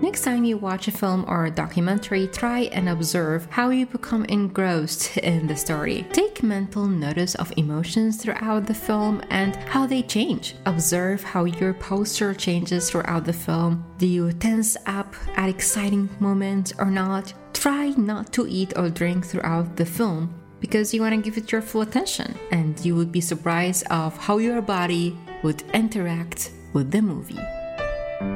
Next time you watch a film or a documentary, try and observe how you become engrossed in the story. Take mental notice of emotions throughout the film and how they change. Observe how your posture changes throughout the film. Do you tense up at exciting moments or not? Try not to eat or drink throughout the film because you want to give it your full attention, and you would be surprised of how your body would interact with the movie.